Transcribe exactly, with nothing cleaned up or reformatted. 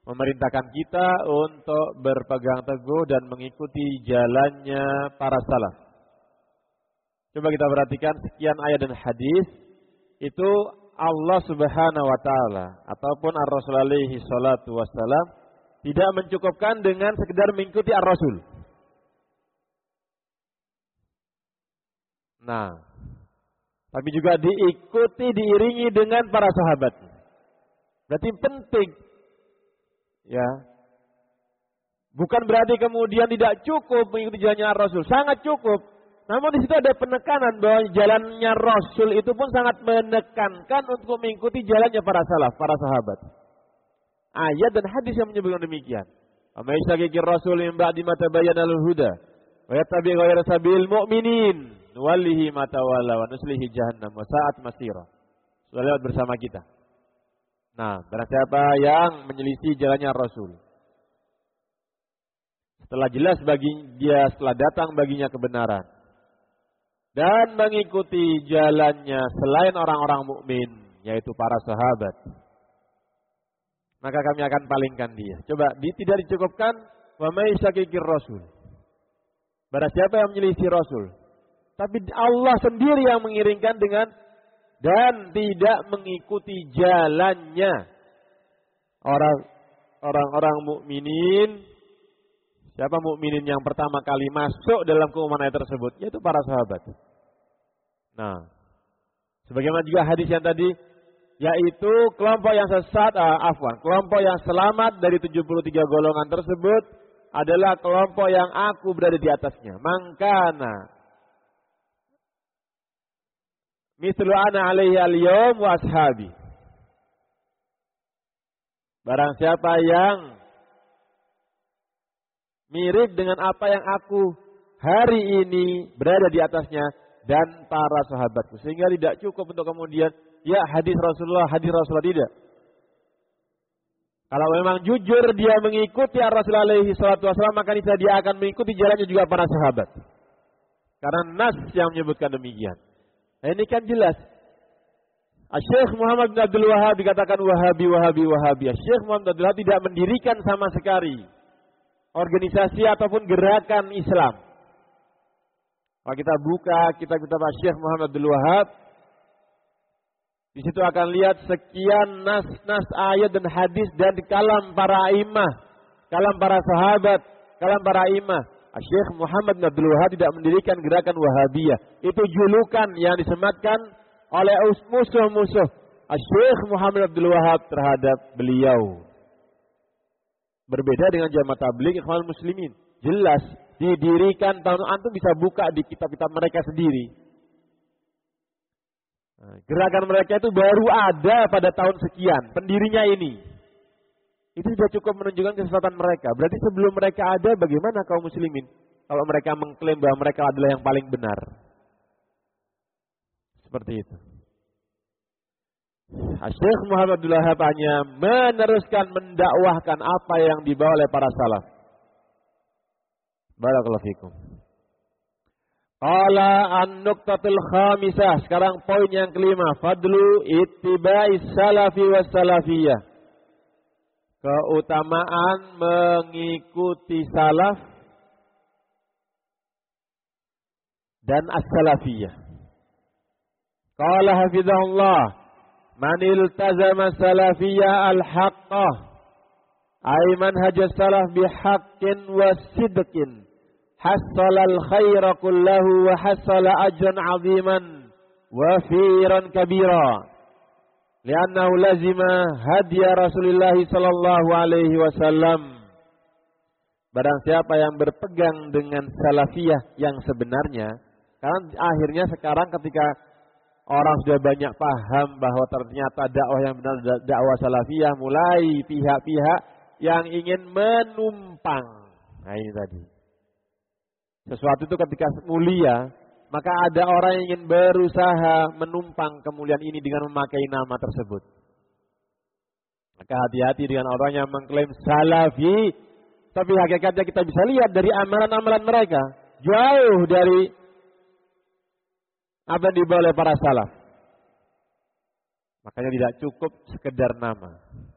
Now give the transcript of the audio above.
memerintahkan kita untuk berpegang teguh dan mengikuti jalannya para salaf. Coba kita perhatikan sekian ayat dan hadis itu Allah Subhanahu wa taala ataupun Ar-Rasul alaihi salatu wassalam tidak mencukupkan dengan sekedar mengikuti Ar-Rasul. Nah, tapi juga diikuti, diiringi dengan para sahabat. Berarti penting. Ya. Bukan berarti kemudian tidak cukup mengikuti jalannya Rasul, sangat cukup. Namun di situ ada penekanan bahwa jalannya Rasul itu pun sangat menekankan untuk mengikuti jalannya para salaf, para sahabat. Ayat dan hadis yang menyebutkan demikian. Amma yashaqiqir rasul min ba'di ma tabayyana al-huda wa yattabi' ghayra sabilil mu'minin nuwallihi ma tawalla wa nuslihi jahannam wa sa'at masira. Sudah lewat bersama kita. Nah, barang siapa yang menyelisih jalannya Rasul, setelah jelas bagi dia, setelah datang baginya kebenaran, dan mengikuti jalannya selain orang-orang mukmin, yaitu para sahabat, maka kami akan palingkan dia. Coba, di, tidak dicukupkan wa may syaqiqir rasul. Barang siapa yang menyelisih Rasul, tapi Allah sendiri yang mengiringkan dengan dan tidak mengikuti jalannya orang orang-orang mukminin. Siapa mukminin yang pertama kali masuk dalam keumuman ayat tersebut? Yaitu para sahabat. Nah, sebagaimana juga hadis yang tadi, yaitu kelompok yang sesat, ah, afwan, kelompok yang selamat dari tujuh puluh tiga golongan tersebut adalah kelompok yang aku berada di atasnya. Mangkana mislu ana alaihi al-yawm wa ashabi. Barang siapa yang mirip dengan apa yang aku hari ini berada di atasnya dan para sahabatku. Sehingga tidak cukup untuk kemudian, ya hadis Rasulullah, hadis Rasulullah, tidak. Kalau memang jujur dia mengikuti Rasulullah alaihi salatu wasallam, maka dia akan mengikuti jalannya juga para sahabat. Karena nas yang menyebutkan demikian. Nah, ini kan jelas. Syekh Muhammad bin Abdul Wahhab dikatakan Wahabi, Wahabi, Wahabi. Syekh Muhammad bin Abdul Wahhab tidak mendirikan sama sekali organisasi ataupun gerakan Islam. Kalau kita buka kitab-kitab Syekh Muhammad bin Abdul Wahhab, di situ akan lihat sekian nas-nas ayat dan hadis dan di kalam para imam, kalam para sahabat, kalam para imam. Syekh Muhammad bin Abdul Wahhab tidak mendirikan gerakan Wahabiyah. Itu julukan yang disematkan oleh musuh-musuh Syekh Muhammad bin Abdul Wahhab terhadap beliau. Berbeda dengan Jamaah Tabligh Ikhwanul Muslimin. Jelas didirikan tahun, antum bisa buka di kitab-kitab mereka sendiri. Gerakan mereka itu baru ada pada tahun sekian, pendirinya ini. Itu sudah cukup menunjukkan kesesatan mereka. Berarti sebelum mereka ada, bagaimana kaum muslimin kalau mereka mengklaim bahwa mereka adalah yang paling benar? Seperti itu. Syekh Muhammad bin Abdul Wahhab hanya meneruskan mendakwahkan apa yang dibawa oleh para salaf. Barakallahu fikum. Qala an-nuqtatul khamisah. Sekarang poin yang kelima, fadlu ittiba'is salafi was salafiyah. Keutamaan mengikuti salaf dan as-salafiyah. Qala hafizahullah, man iltazama salafiyah al-haqqah ay manhaj salaf bihaqqin wa sidqin hassala al-khaira kullahu wa hassala ajran 'aziman wa firan kabira. Li'annahu lazima hadiya Rasulullah sallallahu alaihi wasallam. Barang siapa yang berpegang dengan salafiyah yang sebenarnya, karena akhirnya sekarang ketika orang sudah banyak paham bahwa ternyata dakwah yang benar dakwah salafiyah, mulai pihak-pihak yang ingin menumpang. Nah ini tadi. Sesuatu itu ketika mulia, maka ada orang yang ingin berusaha menumpang kemuliaan ini dengan memakai nama tersebut. Maka hati-hati dengan orang yang mengklaim salafi, tapi hakikatnya kita bisa lihat dari amalan-amalan mereka jauh dari apa yang dibawa oleh para salaf. Makanya tidak cukup sekedar nama.